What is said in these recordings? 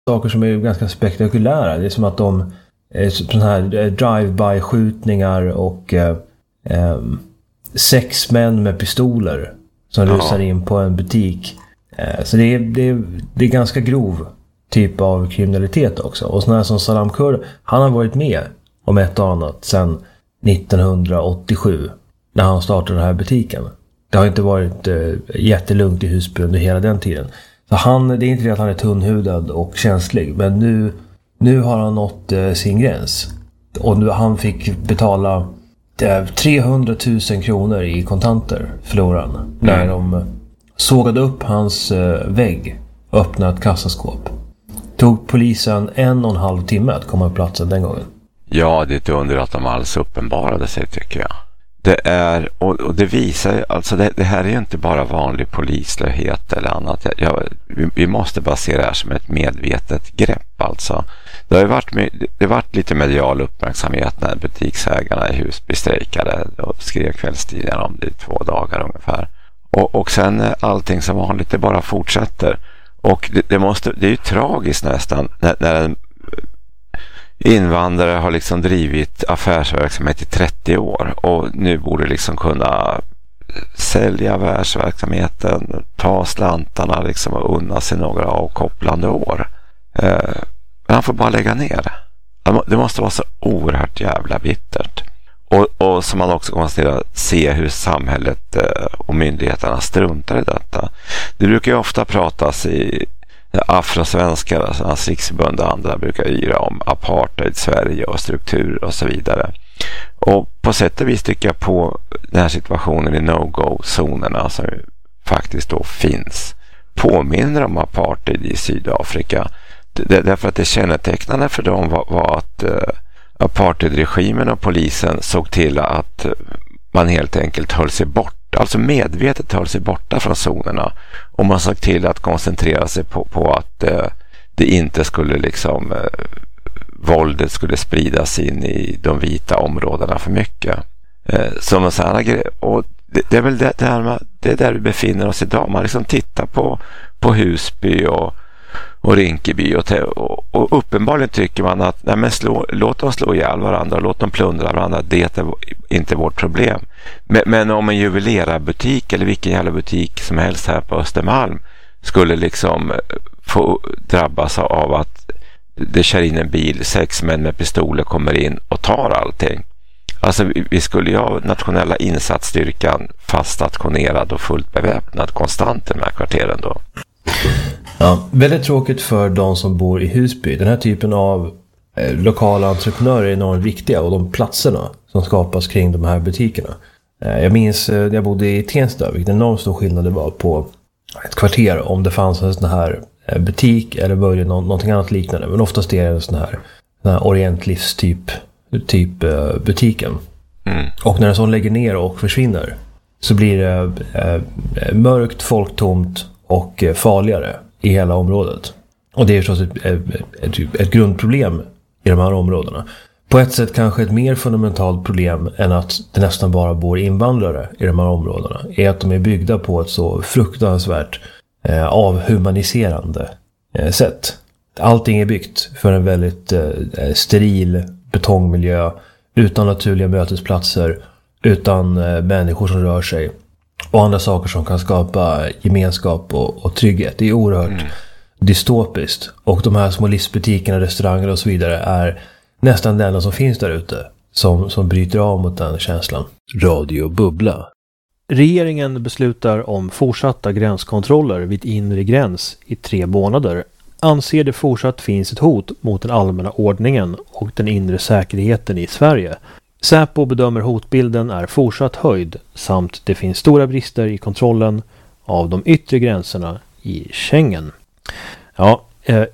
saker som är ganska spektakulära. Det är som att de sådana här drive-by-skjutningar och 6 män med pistoler som rusar in på en butik. Så det är ganska grov typ av kriminalitet också. Och sådana här som Salam Kur, han har varit med om ett och annat sedan 1987 när han startade den här butiken. Det har inte varit jättelugnt i Husby under hela den tiden. Så det är inte det att han är tunnhudad och känslig, men nu har han nått sin gräns. Och nu han fick betala 300 000 kronor i kontanter, förlorade han, när de sågade upp hans vägg och öppnade ett kassaskåp. Tog polisen 1,5 timme att komma på platsen den gången. Ja, det är ett under att de alls uppenbarade sig, tycker jag. Det är, och det visar ju, alltså det här är ju inte bara vanlig polislöshet eller annat. Vi måste bara se det här som ett medvetet grepp, alltså. Det har varit lite medial uppmärksamhet när butiksägarna i Husby strejkade och skrev kvällstidningar om det i 2 dagar ungefär. Och sen allting som vanligt, det bara fortsätter. Och det är ju tragiskt nästan när en invandrare har liksom drivit affärsverksamhet i 30 år och nu borde liksom kunna sälja affärsverksamheten, ta slantarna liksom och unna sig några avkopplande år. Men han får bara lägga ner. Det måste vara så oerhört jävla bittert. Och som man också konstaterar, se hur samhället och myndigheterna struntar i detta. Det brukar ju ofta pratas i afrosvenskar, alltså hans riksförbund och andra brukar yra om apartheid, Sverige och strukturer och så vidare. Och på sätt och vis tycker jag på den här situationen i no-go-zonerna som faktiskt då finns påminner om apartheid i Sydafrika. Därför att det kännetecknande för dem var att apartheidregimen och polisen såg till att man helt enkelt höll sig bort, alltså medvetet höll sig borta från zonerna, och man såg till att koncentrera sig på att det inte skulle liksom våldet skulle spridas in i de vita områdena för mycket. Som en sån här grej, och det är väl det är där vi befinner oss idag. Man liksom tittar på Husby och Rinkeby och uppenbarligen tycker man att nej, men låt dem slå ihjäl varandra, låt dem plundra varandra, det är inte vårt problem. Men om en juvelerarbutik eller vilken jävla butik som helst här på Östermalm skulle liksom få drabbas av att det kör in en bil, 6 män med pistoler kommer in och tar allting. Alltså vi skulle ju ha nationella insatsstyrkan fast stationerad och fullt beväpnad konstant i de här kvarteren då. Ja, väldigt tråkigt för de som bor i Husby. Den här typen av lokala entreprenörer är enormt viktiga, och de platserna som skapas kring de här butikerna. Jag minns när jag bodde i Tensta, vilken enormt stor skillnad det var på ett kvarter om det fanns en sån här butik eller möjligen någonting annat liknande. Men oftast är det en sån här Orientlivs typ butiken. Och när en sån lägger ner och försvinner så blir det mörkt, folktomt och farligare i hela området. Och det är förstås ett grundproblem i de här områdena. På ett sätt kanske ett mer fundamentalt problem än att det nästan bara bor invandrare i de här områdena är att de är byggda på ett så fruktansvärt avhumaniserande sätt. Allting är byggt för en väldigt steril betongmiljö utan naturliga mötesplatser, utan människor som rör sig och andra saker som kan skapa gemenskap och trygghet. Det är oerhört dystopiskt. Och de här små livsbutikerna, restauranger och så vidare är nästan det enda som finns där ute som bryter av mot den känslan. Radio Bubbla. Regeringen beslutar om fortsatta gränskontroller vid inre gräns i 3 månader. Anser det fortsatt finns ett hot mot den allmänna ordningen och den inre säkerheten i Sverige. Säpo bedömer hotbilden är fortsatt höjd samt det finns stora brister i kontrollen av de yttre gränserna i Schengen. Ja,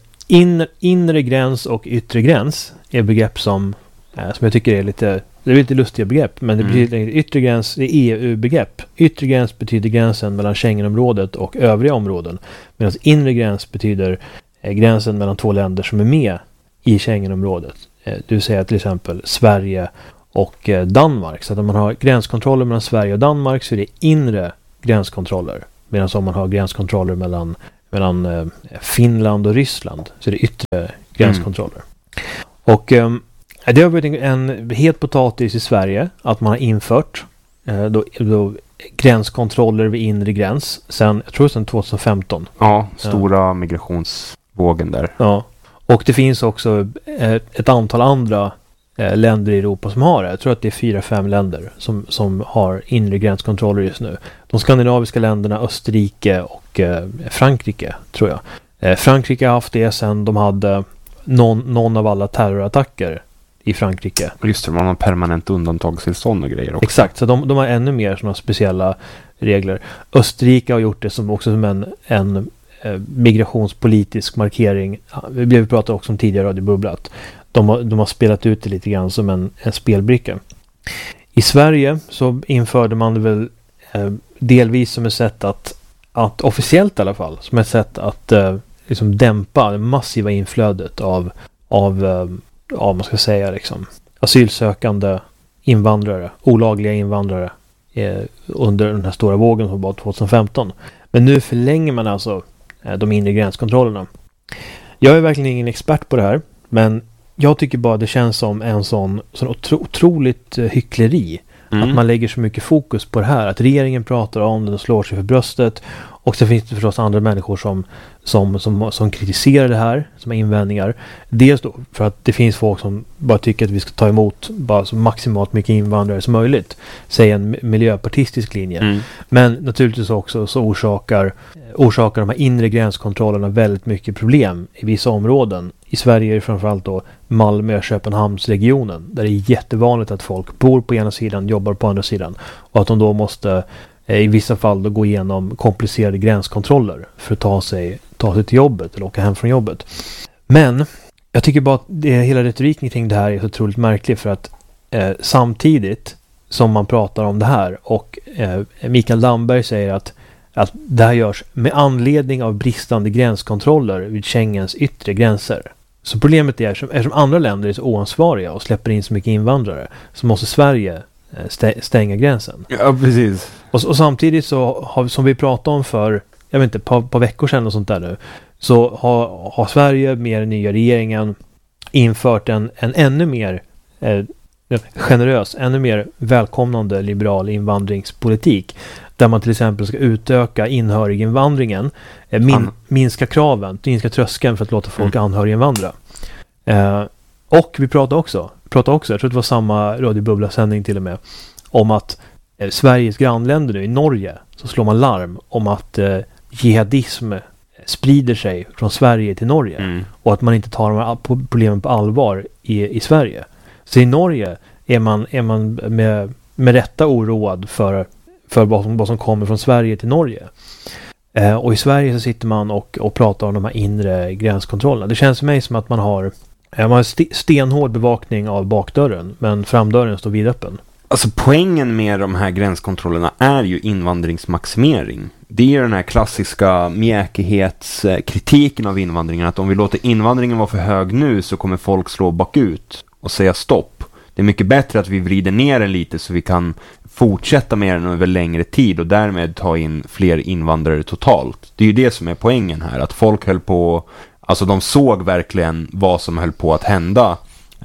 inre gräns och yttre gräns är begrepp som jag tycker är lite lustiga begrepp, men det betyder yttre gräns, det är EU-begrepp. Yttre gräns betyder gränsen mellan Schengenområdet och övriga områden, medan inre gräns betyder gränsen mellan 2 länder som är med i Schengenområdet. Du säger till exempel Sverige och Danmark. Så att om man har gränskontroller mellan Sverige och Danmark så är det inre gränskontroller. Medan om man har gränskontroller mellan mellan Finland och Ryssland så är det yttre gränskontroller. Och det har varit en het potatis i Sverige att man har infört då gränskontroller vid inre gräns sen 2015. Ja, stora migrationsvågen där. Ja, och det finns också ett antal andra länder i Europa som har det. Jag tror att det är 4-5 länder som har inre gränskontroller just nu. De skandinaviska länderna, Österrike och Frankrike, tror jag. Frankrike har haft det sen de hade någon av alla terrorattacker i Frankrike. Just det, man har permanent undantagstillstånd och grejer också. Exakt, så de har ännu mer sådana speciella regler. Österrike har gjort det som en migrationspolitisk markering. Vi pratade också om tidigare radiobubblat. De har spelat ut det lite grann som en spelbricka. I Sverige så införde man det väl delvis som ett sätt att officiellt i alla fall, som ett sätt att liksom dämpa det massiva inflödet av man ska säga liksom asylsökande invandrare, olagliga invandrare under den här stora vågen som var 2015. Men nu förlänger man alltså de inre gränskontrollerna. Jag är verkligen ingen expert på det här, men jag tycker bara det känns som en sån otroligt hyckleri. Att man lägger så mycket fokus på det här. Att regeringen pratar om det och slår sig för bröstet. Och så finns det förstås andra människor som kritiserar det här, som har invändningar. Dels då för att det finns folk som bara tycker att vi ska ta emot bara så maximalt mycket invandrare som möjligt. Säg en miljöpartistisk linje. Men naturligtvis också så orsakar de här inre gränskontrollerna väldigt mycket problem i vissa områden. I Sverige är det framförallt då Malmö- och Köpenhamnsregionen, där det är jättevanligt att folk bor på ena sidan, jobbar på andra sidan, och att de då måste i vissa fall då gå igenom komplicerade gränskontroller för att ta sig till jobbet eller åka hem från jobbet. Men jag tycker bara att hela retoriken kring det här är så otroligt märklig, för att samtidigt som man pratar om det här och Mikael Damberg säger att det här görs med anledning av bristande gränskontroller vid Schengens yttre gränser. Så problemet är, eftersom andra länder är så oansvariga och släpper in så mycket invandrare, så måste Sverige stänga gränsen. Ja, precis. Och samtidigt så har, som vi pratade om för, jag vet inte, på veckor sedan och sånt där nu, så har Sverige med den nya regeringen infört en ännu mer generös, ännu mer välkomnande liberal invandringspolitik, där man till exempel ska utöka inhöriginvandringen, minska kraven, minska tröskeln för att låta folk anhöriginvandra. Och vi pratade också, jag tror det var samma radiobubbla-sändning till och med, om att Sveriges grannländer nu i Norge, så slår man larm om att jihadism sprider sig från Sverige till Norge och att man inte tar de här problemen på allvar i Sverige. Så i Norge är man med rätta oroad för vad som kommer från Sverige till Norge. Och i Sverige så sitter man och pratar om de här inre gränskontrollerna. Det känns för mig som att man har stenhård bevakning av bakdörren, men framdörren står vidöppen. Alltså poängen med de här gränskontrollerna är ju invandringsmaximering. Det är den här klassiska mjäkighetskritiken av invandringen, att om vi låter invandringen vara för hög nu så kommer folk slå bakut och säga stopp. Det är mycket bättre att vi vrider ner den lite så vi kan fortsätta med den över längre tid och därmed ta in fler invandrare totalt. Det är ju det som är poängen här, att folk höll på, alltså de såg verkligen vad som höll på att hända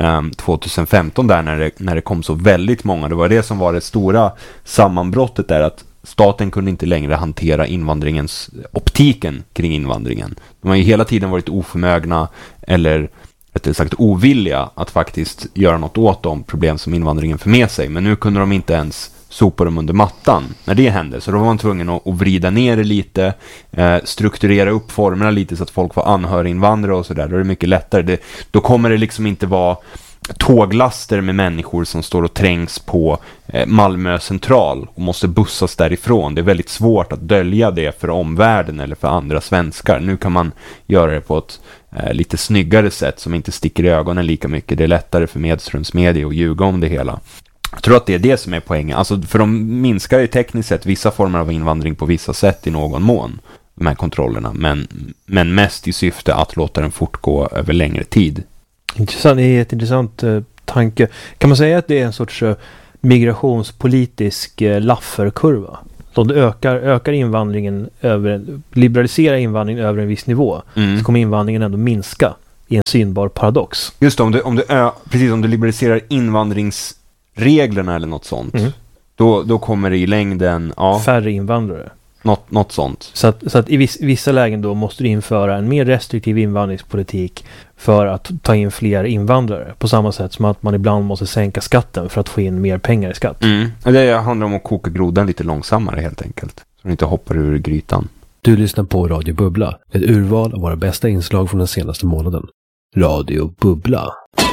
2015 där när det kom så väldigt många. Det var det som var det stora sammanbrottet där, att staten kunde inte längre hantera optiken kring invandringen. De har ju hela tiden varit oförmögna eller rättare sagt ovilliga att faktiskt göra något åt de problem som invandringen för med sig. Men nu kunde de inte ens sopa dem under mattan när det hände. Så då var man tvungen att vrida ner det lite, strukturera upp formerna lite så att folk var anhöriginvandrare och sådär. Då är det mycket lättare. Då kommer det liksom inte vara tåglaster med människor som står och trängs på Malmö central och måste bussas därifrån. Det är väldigt svårt att dölja det för omvärlden eller för andra svenskar. Nu kan man göra det på ett lite snyggare sätt som inte sticker i ögonen lika mycket. Det är lättare för medströmsmedia att ljuga om det hela. Jag tror att det är det som är poängen. Alltså, för de minskar ju tekniskt sett vissa former av invandring på vissa sätt i någon mån, de här kontrollerna. Men mest i syfte att låta den fortgå över längre tid. Intressant, det är ett intressant tanke. Kan man säga att det är en sorts migrationspolitisk lafferkurva? Så om du ökar invandringen liberaliserar invandringen över en viss nivå, så kommer invandringen ändå minska i en synbar paradox. Just det, om du liberaliserar invandringsreglerna eller något sånt, då kommer det i längden färre invandrare. Något sånt. Så att i vissa lägen då måste du införa en mer restriktiv invandringspolitik för att ta in fler invandrare. På samma sätt som att man ibland måste sänka skatten för att få in mer pengar i skatt. Det handlar om att koka grodan lite långsammare helt enkelt. Så den inte hoppar ur grytan. Du lyssnar på Radio Bubbla, ett urval av våra bästa inslag från den senaste månaden. Radio Bubbla.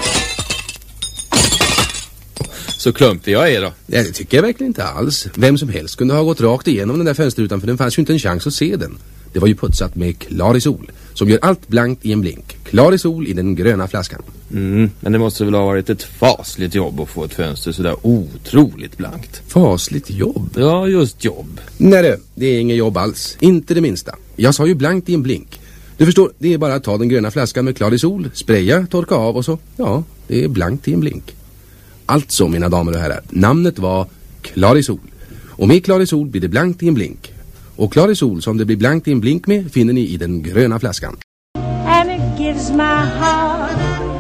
Så klumpig jag är då. Ja, det tycker jag verkligen inte alls. Vem som helst kunde ha gått rakt igenom den där fönsterrutan, för den fanns ju inte en chans att se den. Det var ju putsat med Clarisol, som gör allt blankt i en blink. Clarisol i den gröna flaskan. Men det måste väl ha varit ett fasligt jobb att få ett fönster så där otroligt blankt. Fasligt jobb? Ja, just jobb. Nej, det är inget jobb alls. Inte det minsta. Jag sa ju blankt i en blink. Du förstår, det är bara att ta den gröna flaskan med Clarisol, spraya, torka av och så, ja, det är blankt i en blink. Alltså, mina damer och herrar, namnet var Clarisol. Och med Clarisol blir det blankt i en blink. Och Clarisol som det blir blankt i en blink med finner ni i den gröna flaskan. And it gives my heart